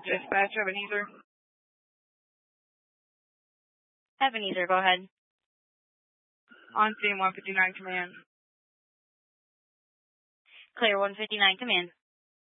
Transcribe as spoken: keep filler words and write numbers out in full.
Dispatch Ebenezer. Ebenezer, go ahead. On scene one fifty-nine command. Clear one fifty-nine command.